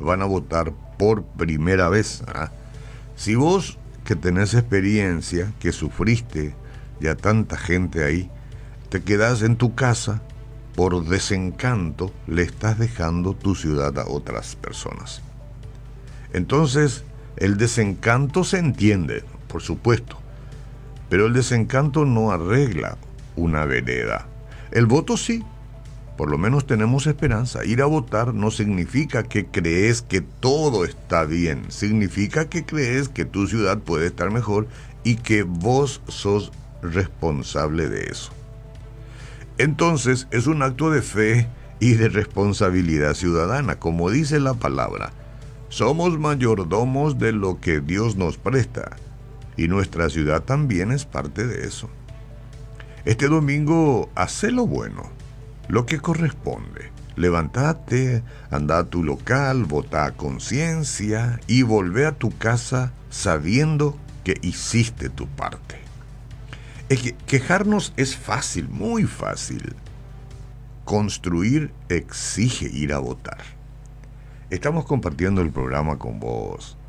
van a votar por primera vez. Si vos que tenés experiencia, que sufriste ya tanta gente ahí, te quedás en tu casa, por desencanto le estás dejando tu ciudad a otras personas. Entonces, el desencanto se entiende, por supuesto, pero el desencanto no arregla una vereda. El voto sí, por lo menos tenemos esperanza. Ir a votar no significa que crees que todo está bien, significa que crees que tu ciudad puede estar mejor y que vos sos responsable de eso. Entonces es un acto de fe y de responsabilidad ciudadana, como dice la palabra. Somos mayordomos de lo que Dios nos presta, y nuestra ciudad también es parte de eso. Este domingo, hacé lo bueno, lo que corresponde. Levantate, anda a tu local, vota a conciencia y volvé a tu casa sabiendo que hiciste tu parte. Es que quejarnos es fácil, muy fácil. Construir exige ir a votar. Estamos compartiendo el programa con vos.